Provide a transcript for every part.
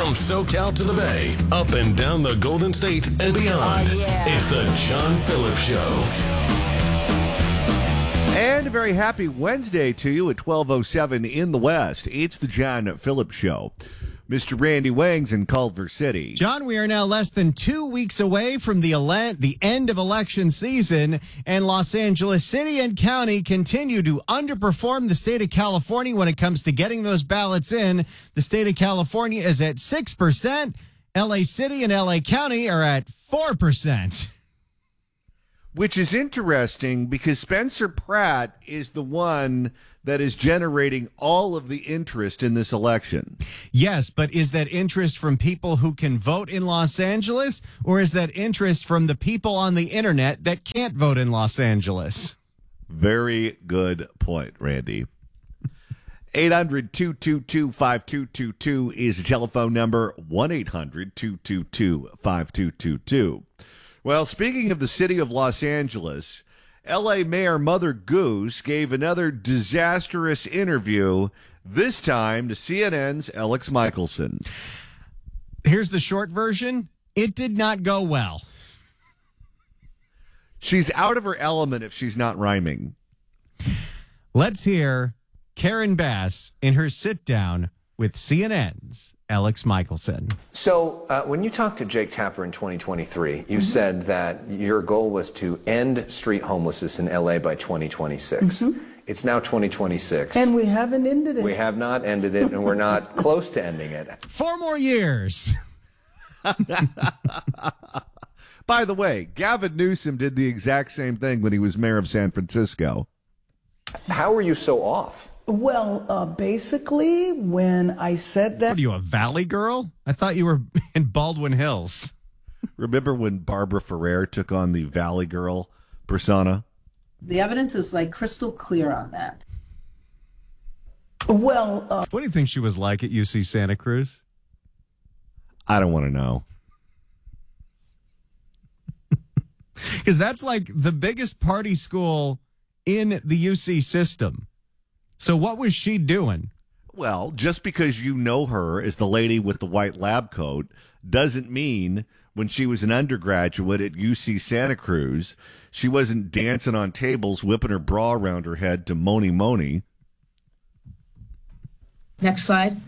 From SoCal to the Bay, up and down the Golden State and beyond. It's the John Phillips Show. And a very happy Wednesday to you at 12:07 in the West. It's the John Phillips Show. Mr. Randy Wangs in Culver City. John, we are now less than 2 weeks away from the end of election season, and Los Angeles City and County continue to underperform the state of California when it comes to getting those ballots in. The state of California is at 6%. LA City and LA County are at 4%. Which is interesting because Spencer Pratt is the one that is generating all of the interest in this election. Yes, but is that interest from people who can vote in Los Angeles, or is that interest from the people on the internet that can't vote in Los Angeles? Very good point, Randy. 800-222-5222 is the telephone number, 1-800-222-5222. Well, speaking of the city of Los Angeles, L.A. Mayor Mother Goose gave another disastrous interview, this time to CNN's Alex Michelson. Here's the short version. It did not go well. She's out of her element if she's not rhyming. Let's hear Karen Bass in her sit-down with CNN's Alex Michelson. So when you talked to Jake Tapper in 2023, you said that your goal was to end street homelessness in LA by 2026. It's now 2026. And we haven't ended it. We have not ended it, and we're not close to ending it. 4 more years. By the way, Gavin Newsom did the exact same thing when he was mayor of San Francisco. How are you so off? Well, basically, when I said that... What are you, a Valley girl? I thought you were in Baldwin Hills. Remember when Barbara Ferrer took on the Valley Girl persona? The evidence is like crystal clear on that. Well, what do you think she was like at UC Santa Cruz? I don't want to know. Because that's like the biggest party school in the UC system. So what was she doing? Well, just because you know her as the lady with the white lab coat doesn't mean when she was an undergraduate at UC Santa Cruz, she wasn't dancing on tables, whipping her bra around her head to Moni Moni. Next slide.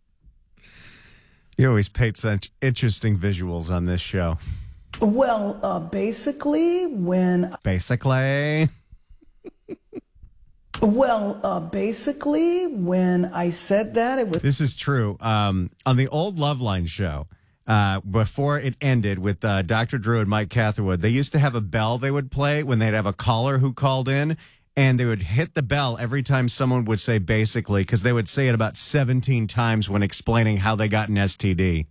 You always paint such interesting visuals on this show. well, basically, when... Basically... Well, basically, when I said that, it was... This is true. On the old Loveline show, before it ended with Dr. Drew and Mike Catherwood, they used to have a bell they would play when they'd have a caller who called in, and they would hit the bell every time someone would say basically, because they would say it about 17 times when explaining how they got an STD.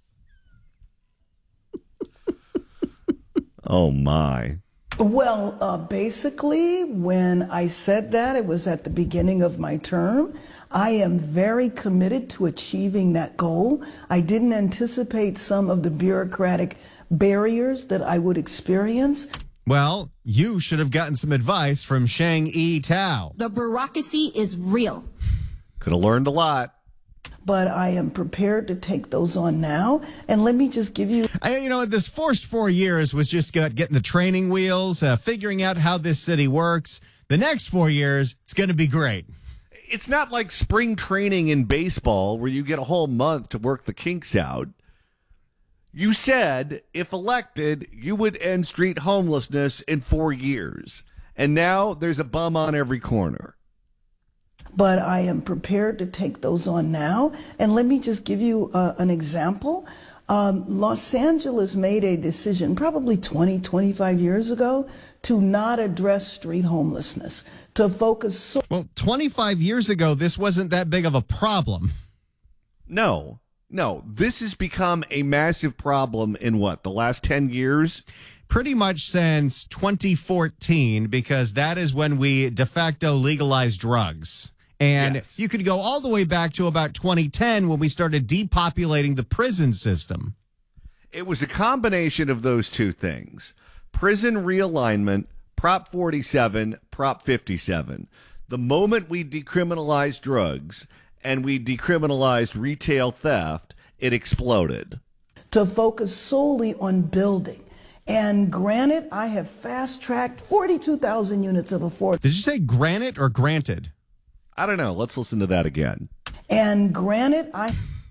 Oh, my. Well, basically, when I said that, it was at the beginning of my term. I am very committed to achieving that goal. I didn't anticipate some of the bureaucratic barriers that I would experience. Well, you should have gotten some advice from Shang Yi Tao. The bureaucracy is real. Could have learned a lot. But I am prepared to take those on now. And let me just give you... This first 4 years was just getting the training wheels, figuring out how this city works. The next 4 years, it's going to be great. It's not like spring training in baseball where you get a whole month to work the kinks out. You said, if elected, you would end street homelessness in 4 years. And now there's a bum on every corner. But I am prepared to take those on now. And let me just give you an example. Los Angeles made a decision probably 20, 25 years ago to not address street homelessness, to focus... Well, 25 years ago, this wasn't that big of a problem. No. This has become a massive problem in the last 10 years? Pretty much since 2014, because that is when we de facto legalized drugs. And yes, you could go all the way back to about 2010 when we started depopulating the prison system. It was a combination of those two things. Prison realignment, Prop 47, Prop 57. The moment we decriminalized drugs and we decriminalized retail theft it exploded. to focus solely on building. And granted, I have fast-tracked 42,000 units of affordable. Did you say granite or granted? I don't know. Let's listen to that again. And granted, I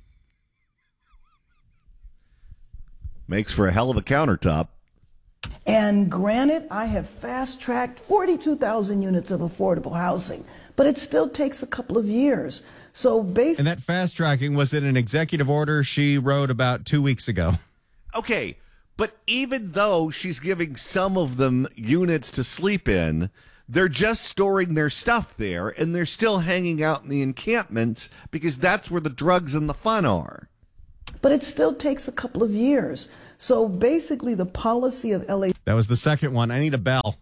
Makes for a hell of a countertop. And granted, I have fast-tracked 42,000 units of affordable housing, but it still takes a couple of years. So basically, And that fast tracking was in an executive order she wrote about 2 weeks ago. Okay, but even though she's giving some of them units to sleep in, they're just storing their stuff there, and they're still hanging out in the encampments because that's where the drugs and the fun are. but it still takes a couple of years. So basically, the policy of LA. That was the second one. I need a bell.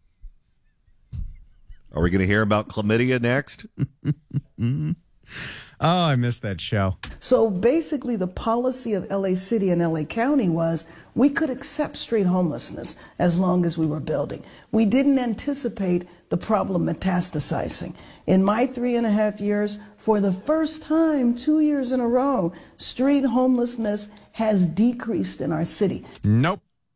Are we going to hear about chlamydia next? Oh, I missed that show. So basically, the policy of LA City and LA County was we could accept street homelessness as long as we were building. We didn't anticipate the problem metastasizing. In my 3.5 years, for the first time, 2 years in a row, street homelessness has decreased in our city. Nope.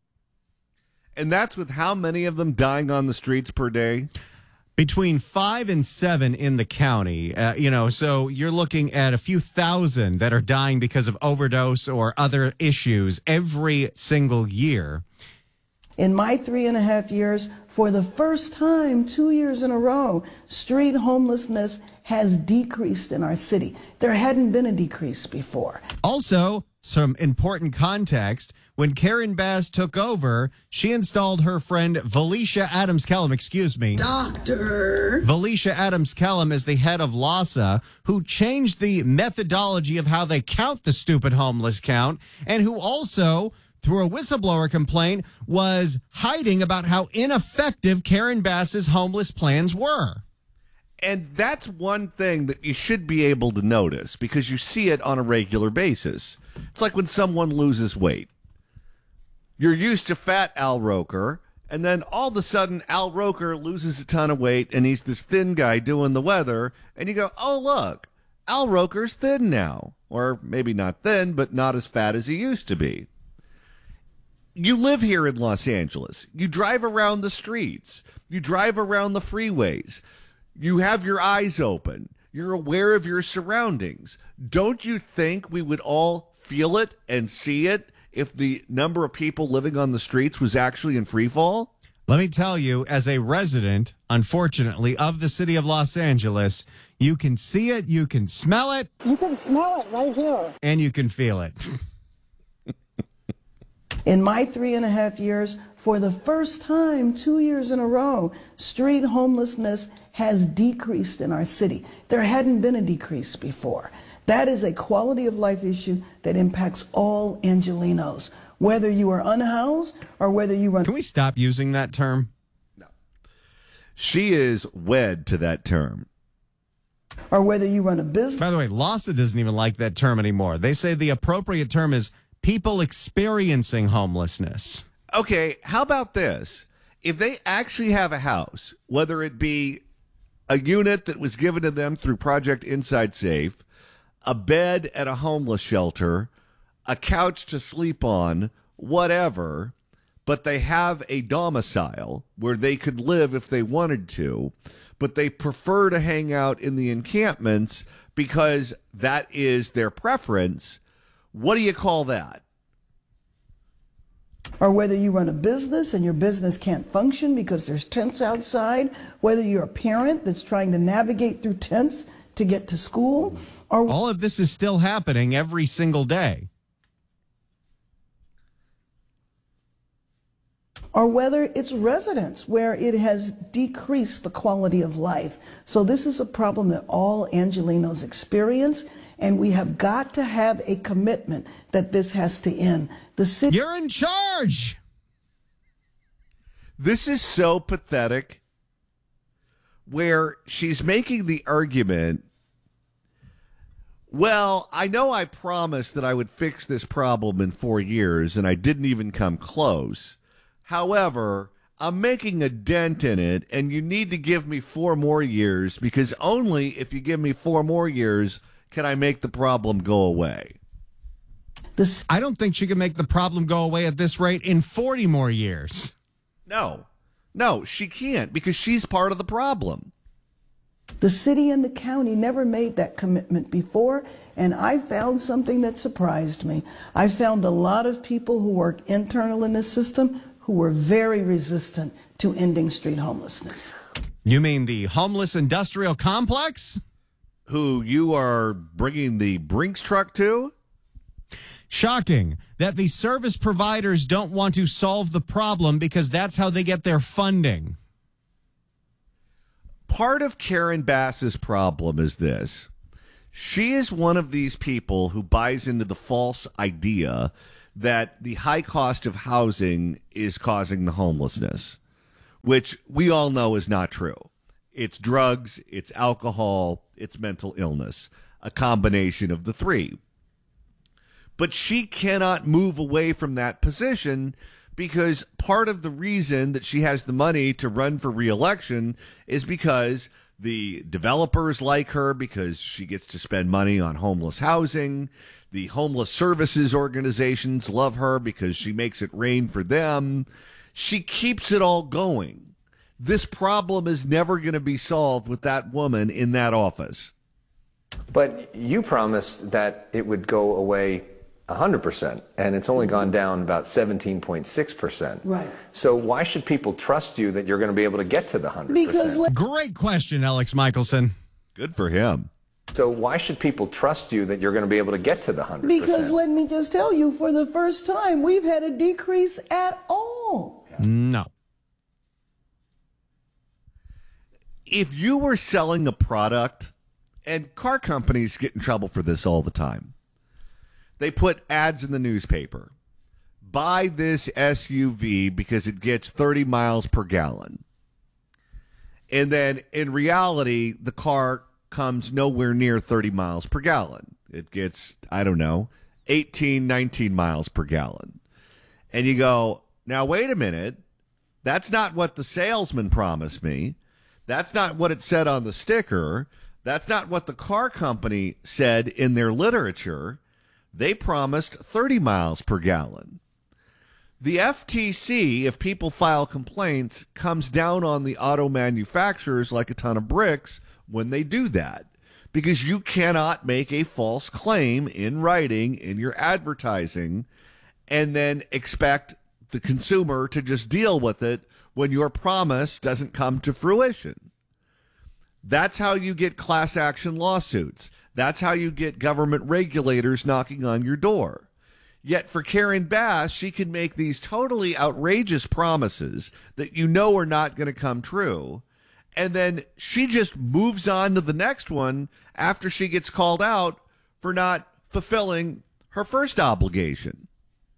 And that's with how many of them dying on the streets per day? Between 5 and 7 in the county, so you're looking at a few thousand that are dying because of overdose or other issues every single year. In my 3.5 years, for the first time, 2 years in a row, street homelessness has decreased in our city. There hadn't been a decrease before. Also, some important context. When Karen Bass took over, she installed her friend Valicia Adams-Kellum, Doctor. Valicia Adams-Kellum as the head of LAHSA, who changed the methodology of how they count the stupid homeless count, and who also, through a whistleblower complaint, was hiding about how ineffective Karen Bass's homeless plans were. And that's one thing that you should be able to notice because you see it on a regular basis. It's like when someone loses weight. You're used to fat Al Roker, and then all of a sudden Al Roker loses a ton of weight, and he's this thin guy doing the weather, and you go, oh, look, Al Roker's thin now. Or maybe not thin, but not as fat as he used to be. You live here in Los Angeles. You drive around the streets. You drive around the freeways. You have your eyes open. You're aware of your surroundings. Don't you think we would all feel it and see it if the number of people living on the streets was actually in free fall? Let me tell you, as a resident, unfortunately, of the city of Los Angeles, you can see it, you can smell it. You can smell it right here. And you can feel it. In my 3.5 years, for the first time, 2 years in a row, street homelessness has decreased in our city. There hadn't been a decrease before. That is a quality of life issue that impacts all Angelenos, whether you are unhoused or whether you run. Can we stop using that term? No. She is wed to that term. Or whether you run a business. By the way, LAHSA doesn't even like that term anymore. They say the appropriate term is people experiencing homelessness. Okay, how about this? If they actually have a house, whether it be a unit that was given to them through Project Inside Safe, a bed at a homeless shelter, a couch to sleep on, whatever, but they have a domicile where they could live if they wanted to, but they prefer to hang out in the encampments because that is their preference. What do you call that? Or whether you run a business and your business can't function because there's tents outside, whether you're a parent that's trying to navigate through tents to get to school, or all of this is still happening every single day. Or whether it's residents where it has decreased the quality of life. So this is a problem that all Angelenos experience, and we have got to have a commitment that this has to end. The city. You're in charge. This is so pathetic where she's making the argument, well, I know I promised that I would fix this problem in 4 years, and I didn't even come close. However, I'm making a dent in it, and you need to give me 4 more years because only if you give me 4 more years can I make the problem go away. I don't think she can make the problem go away at this rate in 40 more years. No, she can't, because she's part of the problem. The city and the county never made that commitment before, and I found something that surprised me. I found a lot of people who work internal in this system who were very resistant to ending street homelessness. You mean the homeless industrial complex? Who you are bringing the Brinks truck to? Shocking that the service providers don't want to solve the problem because that's how they get their funding. Part of Karen Bass's problem is this. She is one of these people who buys into the false idea that the high cost of housing is causing the homelessness, which we all know is not true. It's drugs, it's alcohol, it's mental illness, a combination of the three. But she cannot move away from that position because part of the reason that she has the money to run for re-election is because the developers like her because she gets to spend money on homeless housing. The homeless services organizations love her because she makes it rain for them. She keeps it all going. This problem is never going to be solved with that woman in that office. But you promised that it would go away 100%, and it's only gone down about 17.6%. Right. So why should people trust you that you're going to be able to get to the 100%? Because Great question, Alex Michelson. Good for him. So why should people trust you that you're going to be able to get to the 100%? Because let me just tell you, for the first time, we've had a decrease at all. No. If you were selling a product, and car companies get in trouble for this all the time, they put ads in the newspaper. Buy this SUV because it gets 30 miles per gallon. And then in reality, the car comes nowhere near 30 miles per gallon. It gets, 18, 19 miles per gallon. And you go, now wait a minute. That's not what the salesman promised me. That's not what it said on the sticker. That's not what the car company said in their literature. They promised 30 miles per gallon. The FTC, if people file complaints, comes down on the auto manufacturers like a ton of bricks when they do that, because you cannot make a false claim in writing in your advertising and then expect the consumer to just deal with it when your promise doesn't come to fruition. That's how you get class action lawsuits. That's how you get government regulators knocking on your door. Yet for Karen Bass, she can make these totally outrageous promises that you know are not going to come true. And then she just moves on to the next one after she gets called out for not fulfilling her first obligation.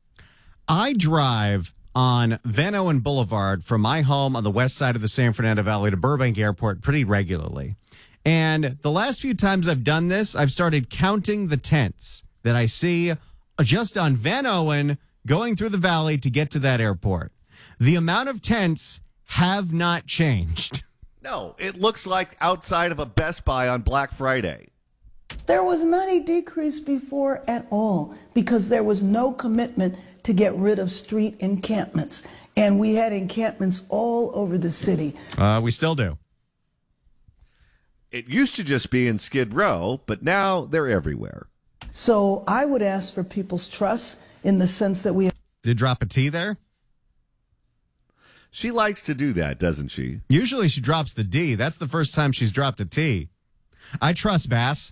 I drive on Van Owen Boulevard from my home on the west side of the San Fernando Valley to Burbank Airport pretty regularly. And the last few times I've done this, I've started counting the tents that I see just on Van Owen going through the valley to get to that airport. The amount of tents have not changed. No, it looks like outside of a Best Buy on Black Friday. There was not a decrease before at all because there was no commitment to get rid of street encampments. And we had encampments all over the city. We still do. It used to just be in Skid Row, but now they're everywhere. So I would ask for people's trust in the sense that we have. Did you drop a T there? She likes to do that, doesn't she? Usually she drops the D. That's the first time she's dropped a T. I trust Bass.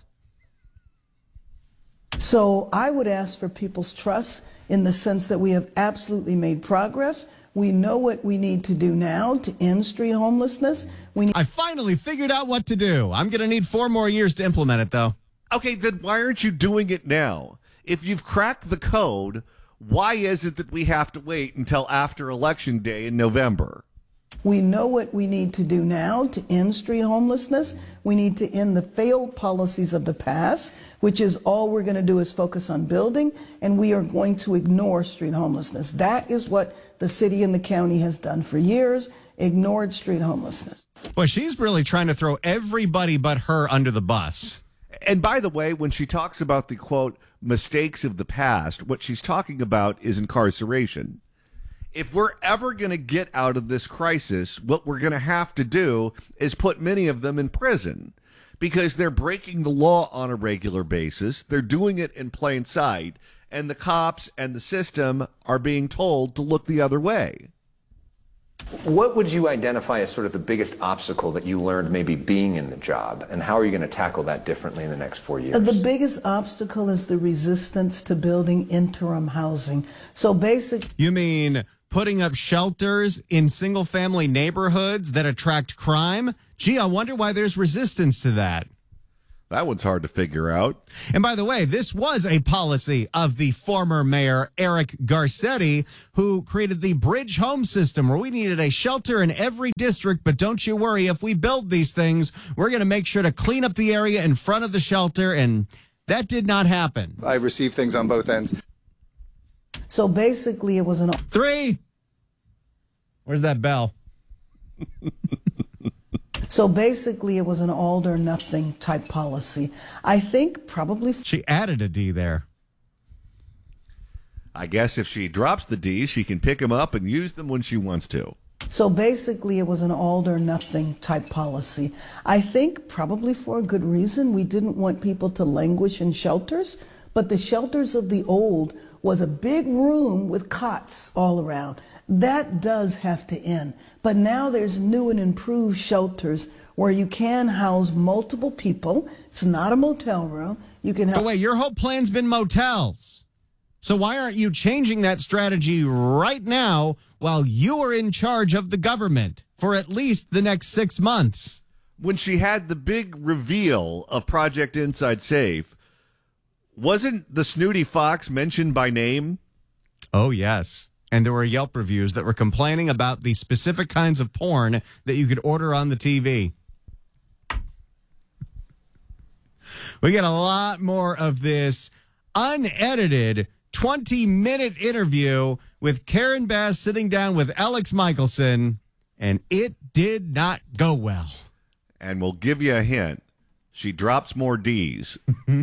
So I would ask for people's trust in the sense that we have absolutely made progress. We know what we need to do now to end street homelessness. I finally figured out what to do. I'm going to need 4 more years to implement it, though. Okay, then why aren't you doing it now? If you've cracked the code, why is it that we have to wait until after Election Day in November? We know what we need to do now to end street homelessness. We need to end the failed policies of the past, which is all we're going to do is focus on building, and we are going to ignore street homelessness. That is what the city and the county has done for years, ignored street homelessness. Well, she's really trying to throw everybody but her under the bus. And by the way, when she talks about the, quote, mistakes of the past, what she's talking about is incarceration. If we're ever going to get out of this crisis, what we're going to have to do is put many of them in prison because they're breaking the law on a regular basis. They're doing it in plain sight, and the cops and the system are being told to look the other way. What would you identify as sort of the biggest obstacle that you learned maybe being in the job, and how are you going to tackle that differently in the next 4 years? The biggest obstacle is the resistance to building interim housing. So basically, You mean putting up shelters in single-family neighborhoods that attract crime? Gee, I wonder why there's resistance to that. That one's hard to figure out. And by the way, this was a policy of the former mayor, Eric Garcetti, who created the Bridge Home System, where we needed a shelter in every district. But don't you worry, if we build these things, we're going to make sure to clean up the area in front of the shelter. And that did not happen. I received things on both ends. So basically, it was an... 3. Where's that bell? So basically, it was an all or nothing type policy. I think probably... She added a D there. I guess if she drops the D, she can pick them up and use them when she wants to. So basically, it was an all or nothing type policy. I think probably for a good reason. We didn't want people to languish in shelters, but the shelters of the old was a big room with cots all around. That does have to end. But now there's new and improved shelters where you can house multiple people. It's not a motel room. You can have... But wait, your whole plan's been motels. So why aren't you changing that strategy right now while you are in charge of the government for at least the next 6 months? When she had the big reveal of Project Inside Safe, wasn't the snooty fox mentioned by name? Oh, yes. And there were Yelp reviews that were complaining about the specific kinds of porn that you could order on the TV. We get a lot more of this unedited 20-minute interview with Karen Bass sitting down with Alex Michelson, and it did not go well. And we'll give you a hint. She drops more Ds.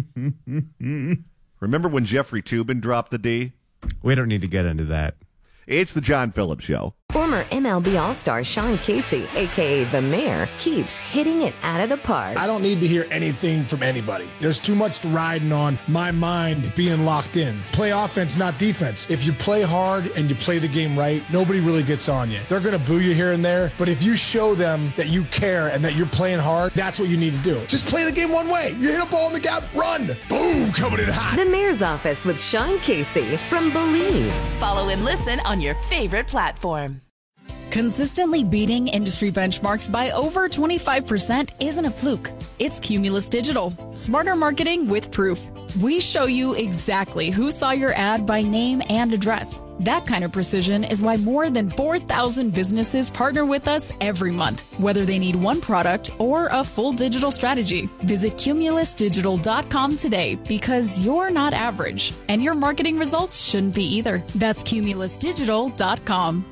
Remember when Jeffrey Toobin dropped the D? We don't need to get into that. It's the John Phillips Show. Former MLB All-Star Sean Casey, a.k.a. The Mayor, keeps hitting it out of the park. I don't need to hear anything from anybody. There's too much riding on my mind being locked in. Play offense, not defense. If you play hard and you play the game right, nobody really gets on you. They're going to boo you here and there, but if you show them that you care and that you're playing hard, that's what you need to do. Just play the game one way. You hit a ball in the gap, run. Boom, coming in hot. The Mayor's Office with Sean Casey from Believe. Follow and listen on your favorite platform. Consistently beating industry benchmarks by over 25% isn't a fluke. It's Cumulus Digital. Smarter marketing with proof. We show you exactly who saw your ad by name and address. That kind of precision is why more than 4,000 businesses partner with us every month, whether they need one product or a full digital strategy. Visit cumulusdigital.com today because you're not average, and your marketing results shouldn't be either. That's cumulusdigital.com.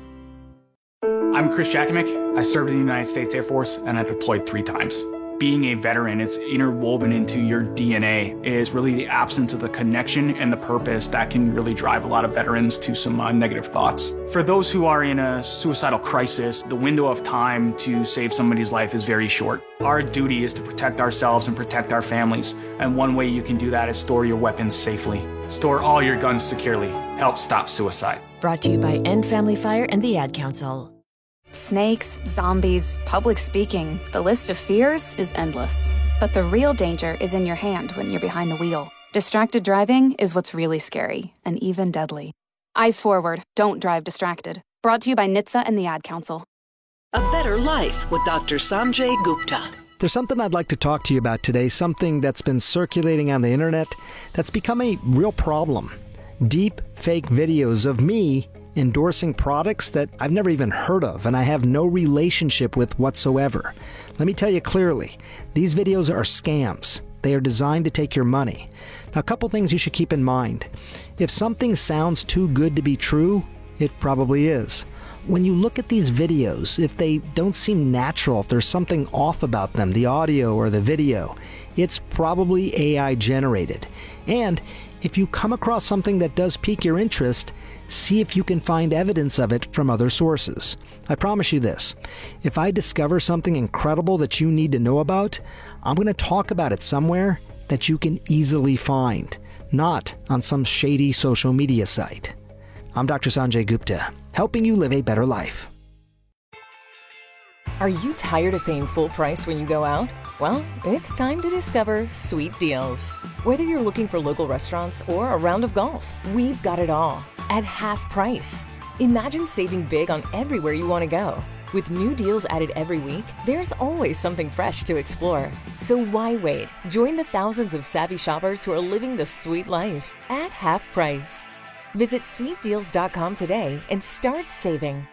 I'm Chris Jakovic. I served in the United States Air Force and I deployed 3 times. Being a veteran, it's interwoven into your DNA. It is really the absence of the connection and the purpose that can really drive a lot of veterans to some negative thoughts. For those who are in a suicidal crisis, the window of time to save somebody's life is very short. Our duty is to protect ourselves and protect our families. And one way you can do that is store your weapons safely. Store all your guns securely. Help stop suicide. Brought to you by End Family Fire and the Ad Council. Snakes, zombies, public speaking, the list of fears is endless. But the real danger is in your hand when you're behind the wheel. Distracted driving is what's really scary, and even deadly. Eyes forward, don't drive distracted. Brought to you by NHTSA and the Ad Council. A Better Life with Dr. Sanjay Gupta. There's something I'd like to talk to you about today, something that's been circulating on the internet that's become a real problem. Deep fake videos of me endorsing products that I've never even heard of and I have no relationship with whatsoever. Let me tell you clearly, these videos are scams. They are designed to take your money. Now, a couple things you should keep in mind. If something sounds too good to be true, it probably is. When you look at these videos, if they don't seem natural, if there's something off about them, the audio or the video, it's probably AI generated. And if you come across something that does pique your interest, see if you can find evidence of it from other sources. I promise you this, if I discover something incredible that you need to know about, I'm going to talk about it somewhere that you can easily find, not on some shady social media site. I'm Dr. Sanjay Gupta, helping you live a better life. Are you tired of paying full price when you go out? Well, it's time to discover Sweet Deals. Whether you're looking for local restaurants or a round of golf, we've got it all at half price. Imagine saving big on everywhere you want to go. With new deals added every week, there's always something fresh to explore. So why wait? Join the thousands of savvy shoppers who are living the sweet life at half price. Visit sweetdeals.com today and start saving.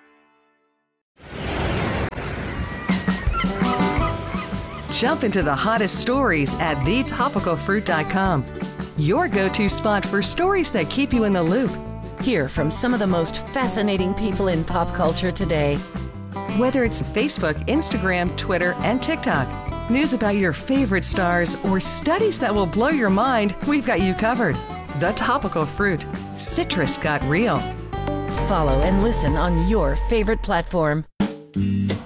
Jump into the hottest stories at thetopicalfruit.com. Your go-to spot for stories that keep you in the loop. Hear from some of the most fascinating people in pop culture today. Whether it's Facebook, Instagram, Twitter, and TikTok, news about your favorite stars, or studies that will blow your mind, we've got you covered. The Topical Fruit. Citrus got real. Follow and listen on your favorite platform.